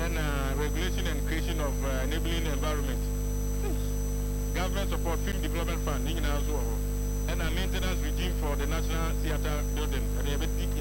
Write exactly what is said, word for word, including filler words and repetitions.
and uh, regulation and creation of uh, enabling environment. Government support film development fund, and a maintenance regime for the National Theatre building, and a bit